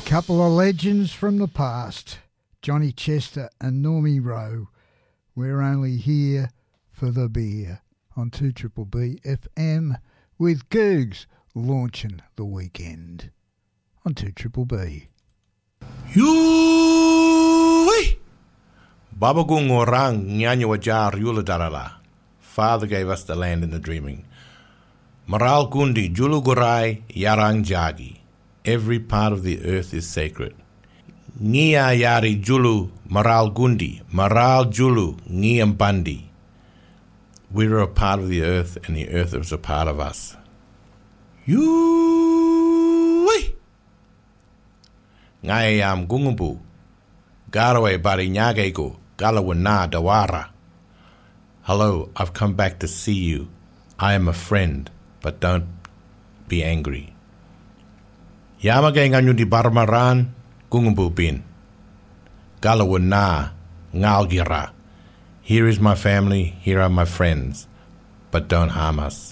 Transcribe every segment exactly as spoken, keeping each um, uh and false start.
Couple of legends from the past, Johnny Chester and Normie Rowe. We're only here for the beer on two Triple B F M with Googs launching the weekend on two Triple B. Yui! Babagung orang nyanyo wajar yula darala. Father gave us the land in the dreaming. Maral kundi julu gurai yarang jagi. Every part of the earth is sacred. Ngia yari julu maral gundi, maral julu ngiampandi. We're a part of the earth and the earth is a part of us. Yui! Ngayam gungumbu. Garaway bari nyagego, galawana dawara. Hello, I've come back to see you. I am a friend, but don't be angry. Yamagay nganyo di barmaran, gungumbu bin. Galawana, ngalgira. Here is my family, here are my friends, but don't harm us.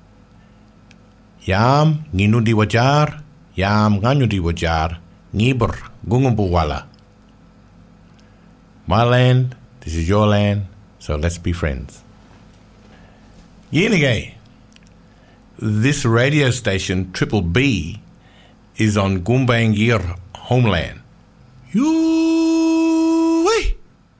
Yam nginu di wajar, yam nganyo di wajar, ngibur gungumbu wala. My land, this is your land, so let's be friends. Yinigay, this radio station, Triple B, is on Gumbaynggirr homeland. Yoo-wee!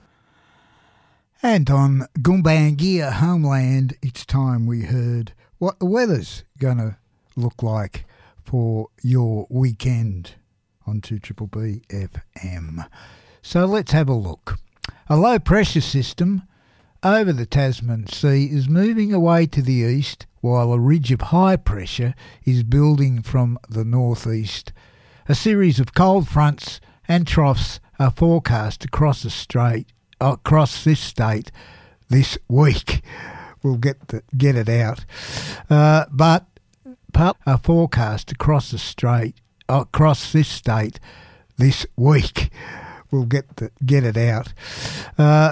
And on Gumbaynggirr homeland, it's time we heard what the weather's going to look like for your weekend on two Triple B F M. So let's have a look. A low pressure system over the Tasman Sea is moving away to the east, while a ridge of high pressure is building from the northeast. A series of cold fronts and troughs are forecast across the strait, across this state this week. We'll get the, get it out. Uh, but are forecast across the strait, across this state this week. We'll get the, get it out. Uh,